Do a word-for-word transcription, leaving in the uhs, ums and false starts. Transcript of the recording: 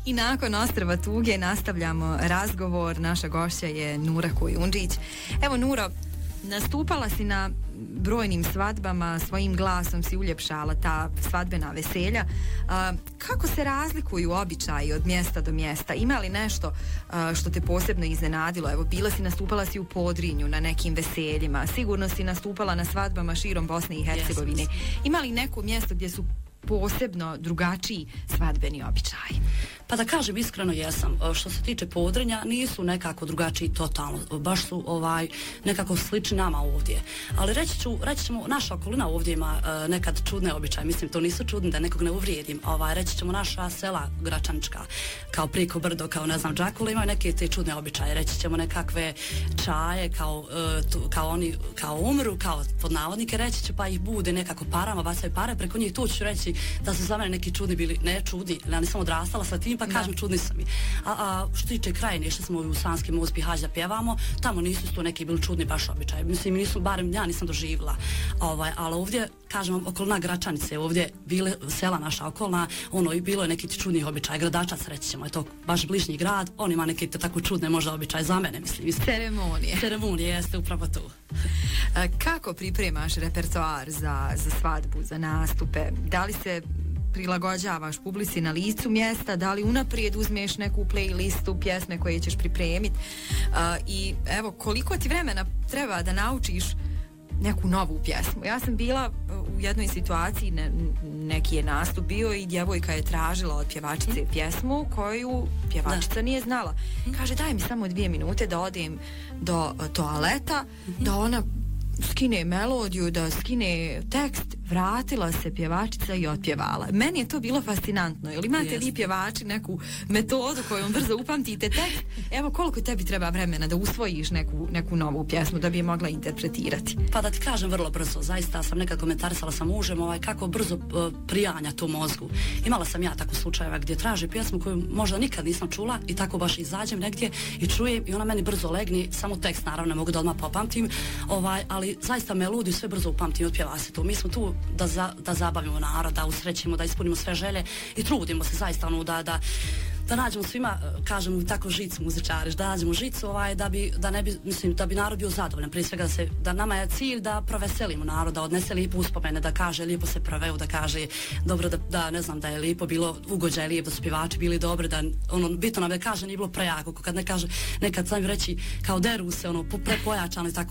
I nakon Ostrva tuge nastavljamo razgovor. Naša gošća je Nura Kujundžić. Evo Nuro, nastupala si na brojnim svadbama, svojim glasom si uljepšala ta svadbena veselja. A, kako se razlikuju običaji od mjesta do mjesta? Ima li nešto a, što te posebno iznenadilo? Evo, bila si, nastupala si u Podrinju na nekim veseljima, sigurno si nastupala na svadbama širom Bosne i Hercegovine. Ima li neko mjesto gdje su posebno drugačiji svadbeni običaji? Pa da kažem iskreno jesam. Što se tiče Podrinja, nisu nekako drugačiji totalno. Baš su ovaj nekako slični nama ovdje. Ali reći ću, reći ćemo, naša okolina ovdje ima uh, nekad čudne običaje. Mislim, to nisu čudni, da nekog ne uvrijedim. Ovaj, reći ćemo naša sela gračanička, kao Priko brdo, kao ne znam, Đakula, imaju neke te čudne običaje. Reći ćemo nekakve čaje, kao, uh, tu, kao oni, kao umru, kao pod navodnike, reći ću, pa ih bude nekako parama, bacaju pare, preko njih tu ću reći da su za mene neki čudni bili, ne čudi, ja nisam odrastala sa tim, pa kažem da. Čudni su mi. A, a što tiče Krajine, što smo u Sanski Most Bihać da pjevamo, tamo nisu to neki bili čudni baš običaj. Mislim, nisu, barem ja nisam doživjela. Ovaj, ali ovdje, kažem, okolna Gračanice, ovdje bile sela naša okolna, ono i bilo je neki čudnih običaj. Gradačac, reći ćemo, je to baš bližnji grad, on ima neke tako čudne možda običaje za mene, mislim. mislim. Ceremonije. Ceremonije, jeste upravo tu. A, kako pripremaš repertoar za, za svadbu, za nastupe? Da li se prilagođavaš publici na licu mjesta, da li unaprijed uzmeš neku playlistu pjesme koje ćeš pripremiti uh, i evo koliko ti vremena treba da naučiš neku novu pjesmu. Ja sam bila u jednoj situaciji, ne, neki je nastup bio i djevojka je tražila od pjevačice mm. pjesmu koju pjevačica da. nije znala. Kaže, daj mi samo dvije minute da odem do toaleta, mm-hmm. da ona skine melodiju, da skine tekst, vratila se pjevačica i otpjevala. Meni je to bilo fascinantno. Jel imate Jeste. vi pjevači neku metodu kojom brzo upamtite tekst? Evo koliko tebi treba vremena da usvojiš neku, neku novu pjesmu da bi je mogla interpretirati? Pa da ti kažem vrlo brzo. Zaista sam nekad komentarisala sa mužem ovaj, kako brzo uh, prijanja to mozgu. Imala sam ja tako slučajeva gdje traži pjesmu koju možda nikad nisam čula i tako baš izađem negdje i čujem i ona meni brzo legni, samo tekst naravno ne mogu da odmah popamtim, ovaj, ali zaista melodiju sve brzo upamtim i otpjeva se to. Mi smo tu da, za, da zabavimo narod, da usrećimo, da ispunimo sve želje i trudimo se zaista ono da, da, da nađemo svima, kažemo tako žicu muzičariš, da nađemo žicu ovaj, da bi, da ne bi, mislim, da bi narod bio zadovoljan, prije svega da se, da nama je cilj da proveselimo narod, da odnese lijepo uspomene, da kaže lijepo se proveo, da kaže dobro, da, da ne znam, da je lijepo bilo ugođaj, lijepo da su pjevači bili dobri, da ono, bitno nam da kaže nije bilo prejako, kad ne kaže, nekad sam reći kao deru se, ono, prepojačano i tako,